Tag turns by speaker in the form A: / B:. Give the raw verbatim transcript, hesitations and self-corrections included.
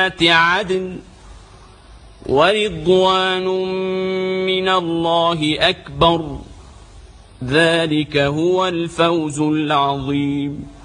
A: عدن ورضوان من الله أكبر ذلك هو الفوز العظيم.